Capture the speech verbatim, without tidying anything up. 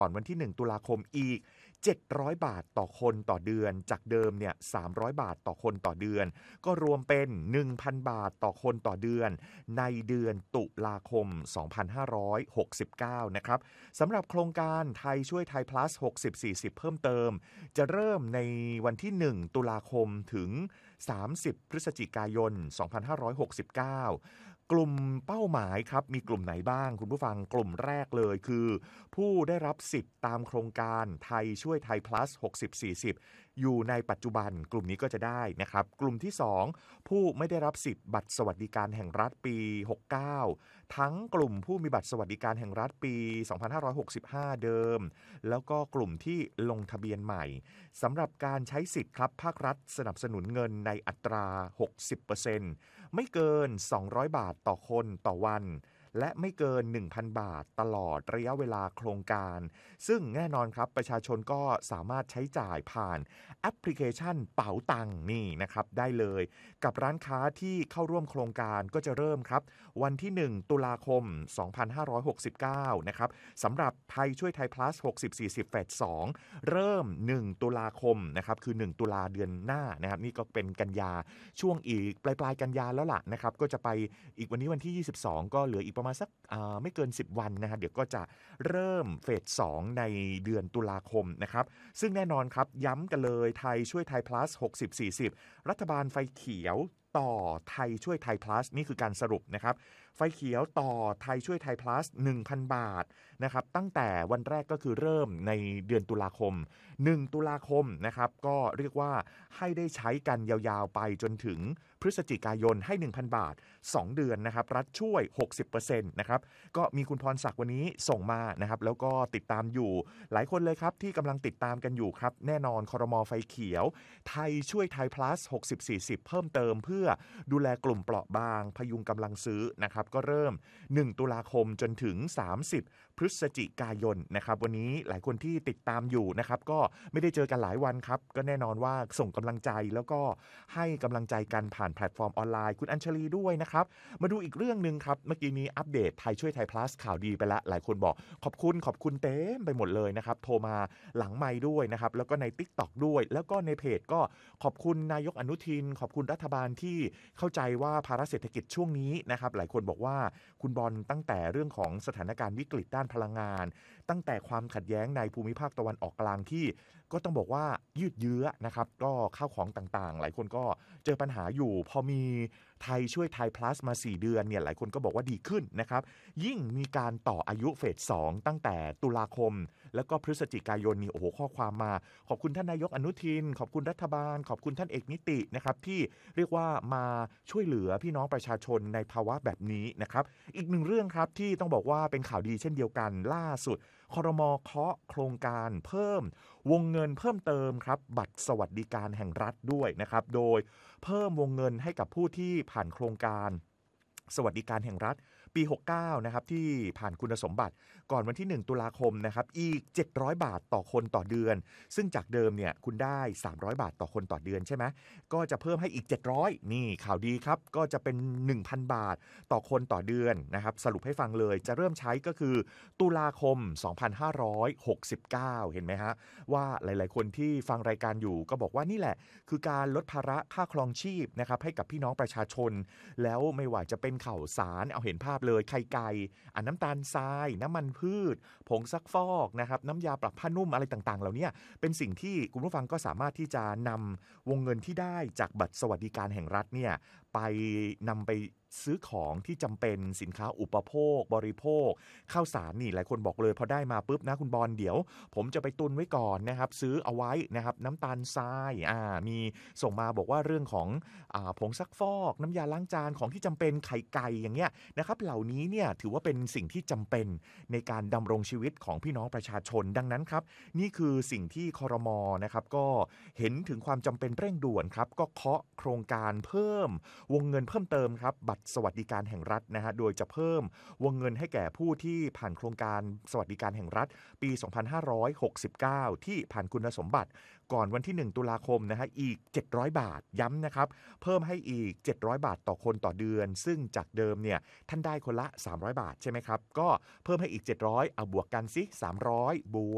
ก่อนวันที่หนึ่งตุลาคมอีกเจ็ดร้อยบาทต่อคนต่อเดือนจากเดิมเนี่ยสามร้อยบาทต่อคนต่อเดือนก็รวมเป็น หนึ่งพัน บาทต่อคนต่อเดือนในเดือนตุลาคมสองพันห้าร้อยหกสิบเก้านะครับสำหรับโครงการไทยช่วยไทย plus หกสิบ สี่สิบเพิ่มเติมจะเริ่มในวันที่หนึ่งตุลาคมถึงสามสิบพฤศจิกายนสองพันห้าร้อยหกสิบเก้ากลุ่มเป้าหมายครับมีกลุ่มไหนบ้างคุณผู้ฟังกลุ่มแรกเลยคือผู้ได้รับสิทธิ์ตามโครงการไทยช่วยไทย plus หกสิบ สี่สิบอยู่ในปัจจุบันกลุ่มนี้ก็จะได้นะครับกลุ่มที่สองผู้ไม่ได้รับสิทธิ์บัตรสวัสดิการแห่งรัฐปีหกสิบเก้าทั้งกลุ่มผู้มีบัตรสวัสดิการแห่งรัฐปีสองพันห้าร้อยหกสิบห้าเดิมแล้วก็กลุ่มที่ลงทะเบียนใหม่สำหรับการใช้สิทธิ์ครับภาครัฐสนับสนุนเงินในอัตรา หกสิบเปอร์เซ็นต์ ไม่เกินสองร้อยบาทต่อคนต่อวันและไม่เกิน หนึ่งพัน บาทตลอดระยะเวลาโครงการซึ่งแน่นอนครับประชาชนก็สามารถใช้จ่ายผ่านแอปพลิเคชันเป๋าตังค์นี่นะครับได้เลยกับร้านค้าที่เข้าร่วมโครงการก็จะเริ่มครับวันที่หนึ่งตุลาคมสองพันห้าร้อยหกสิบเก้านะครับสำหรับไทยช่วยไทย plus หกสิบ สี่สิบเฟสสองเริ่มหนึ่งตุลาคมนะครับคือหนึ่งตุลาเดือนหน้านะครับนี่ก็เป็นกันยาช่วงอีกปลายๆกันยาแล้วล่ะนะครับก็จะไปอีกวันนี้วันที่ยี่สิบสองก็เหลืออีกประมาณสักไม่เกินสิบวันนะครับเดี๋ยวก็จะเริ่มเฟสสองในเดือนตุลาคมนะครับซึ่งแน่นอนครับย้ำกันเลยไทยช่วยไทย plus หกสิบ สี่สิบรัฐบาลไฟเขียวต่อไทยช่วยไทย plus นี่คือการสรุปนะครับไฟเขียวต่อไทยช่วยไทย plus หนึ่งพัน บาทนะครับตั้งแต่วันแรกก็คือเริ่มในเดือนตุลาคมหนึ่งตุลาคมนะครับก็เรียกว่าให้ได้ใช้กันยาวๆไปจนถึงพฤศจิกายนให้ หนึ่งพัน บาทสองเดือนนะครับรัฐช่วย หกสิบเปอร์เซ็นต์ นะครับก็มีคุณพรศักดิ์วันนี้ส่งมานะครับแล้วก็ติดตามอยู่หลายคนเลยครับที่กำลังติดตามกันอยู่ครับแน่นอนครม.ไฟเขียวไทยช่วยไทย plus หกสิบ สี่สิบเพิ่มเติมเพื่อดูแลกลุ่มเปราะบางพยุงกำลังซื้อนะครับก็เริ่มหนึ่งตุลาคมจนถึงสามสิบพฤศจิกายนนะครับวันนี้หลายคนที่ติดตามอยู่นะครับก็ไม่ได้เจอกันหลายวันครับก็แน่นอนว่าส่งกำลังใจแล้วก็ให้กำลังใจกันผ่านแพลตฟอร์มออนไลน์คุณอัญชลีด้วยนะครับมาดูอีกเรื่องนึงครับเมื่อกี้นี้อัปเดตไทยช่วยไทย plus ข่าวดีไปแล้วหลายคนบอกขอบคุณขอบคุณเต็มไปหมดเลยนะครับโทรมาหลังไมค์ด้วยนะครับแล้วก็ใน TikTok ด้วยแล้วก็ในเพจก็ขอบคุณนายกอนุทินขอบคุณรัฐบาลที่เข้าใจว่าภาระเศรษฐกิจช่วงนี้นะครับหลายคนบอกว่าคุณบอลตั้งแต่เรื่องของสถานการณ์วิกฤตด้านพลังงานตั้งแต่ความขัดแย้งในภูมิภาคตะวันออกกลางที่ก็ต้องบอกว่ายืดเยื้อนะครับก็ข้าวของต่างๆหลายคนก็เจอปัญหาอยู่พอมีไทยช่วยไทย plus มาสี่เดือนเนี่ยหลายคนก็บอกว่าดีขึ้นนะครับยิ่งมีการต่ออายุเฟสสองตั้งแต่ตุลาคมแล้วก็พฤศจิกายนนี่โอ้โหข้อความมาขอบคุณท่านนายกอนุทินขอบคุณรัฐบาลขอบคุณท่านเอกนิตินะครับที่เรียกว่ามาช่วยเหลือพี่น้องประชาชนในภาวะแบบนี้นะครับอีกหนึ่งเรื่องครับที่ต้องบอกว่าเป็นข่าวดีเช่นเดียวกันล่าสุดครม.เคาะโครงการเพิ่มวงเงินเพิ่มเติมครับบัตรสวัสดิการแห่งรัฐด้วยนะครับโดยเพิ่มวงเงินให้กับผู้ที่ผ่านโครงการสวัสดิการแห่งรัฐปีหกสิบเก้านะครับที่ผ่านคุณสมบัติก่อนวันที่หนึ่งตุลาคมนะครับอีกเจ็ดร้อยบาทต่อคนต่อเดือนซึ่งจากเดิมเนี่ยคุณได้สามร้อยบาทต่อคนต่อเดือนใช่ไหมก็จะเพิ่มให้อีกเจ็ดร้อยนี่ข่าวดีครับก็จะเป็น หนึ่งพัน บาทต่อคนต่อเดือนนะครับสรุปให้ฟังเลยจะเริ่มใช้ก็คือตุลาคมสองพันห้าร้อยหกสิบเก้าเห็นไหมฮะว่าหลายๆคนที่ฟังรายการอยู่ก็บอกว่านี่แหละคือการลดภาระค่าครองชีพนะครับให้กับพี่น้องประชาชนแล้วไม่ว่าจะเป็นข่าวสารเอาเห็นภาพเลยไข่ไก่อ่ะน้ำตาลทรายน้ำมันพืชผงซักฟอกนะครับน้ำยาปรับผ้านุ่มอะไรต่างๆเหล่านี้เป็นสิ่งที่คุณผู้ฟังก็สามารถที่จะนำวงเงินที่ได้จากบัตรสวัสดิการแห่งรัฐเนี่ยไปนำไปซื้อของที่จำเป็นสินค้าอุปโภคบริโภคข้าวสารนี่หลายคนบอกเลยพอได้มาปุ๊บนะคุณบอลเดี๋ยวผมจะไปตุนไว้ก่อนนะครับซื้อเอาไว้นะครับน้ำตาลทรายอ่ามีส่งมาบอกว่าเรื่องของอ่าผงซักฟอกน้ำยาล้างจานของที่จำเป็นไข่ไก่อย่างเงี้ยนะครับเหล่านี้เนี่ยถือว่าเป็นสิ่งที่จำเป็นในการดำรงชีวิตของพี่น้องประชาชนดังนั้นครับนี่คือสิ่งที่ครม.นะครับก็เห็นถึงความจำเป็นเร่งด่วนครับก็เคาะโครงการเพิ่มวงเงินเพิ่มเติมครับบัตรสวัสดิการแห่งรัฐนะฮะโดยจะเพิ่มวงเงินให้แก่ผู้ที่ผ่านโครงการสวัสดิการแห่งรัฐปีสองพันห้าร้อยหกสิบเก้าที่ผ่านคุณสมบัติก่อนวันที่หนึ่งตุลาคมนะฮะอีกเจ็ดร้อยบาทย้ำนะครับเพิ่มให้อีกเจ็ดร้อยบาทต่อคนต่อเดือนซึ่งจากเดิมเนี่ยท่านได้คนละสามร้อยบาทใช่ไหมครับก็เพิ่มให้อีกเจ็ดร้อยเอาบวกกันสิสามร้อยบว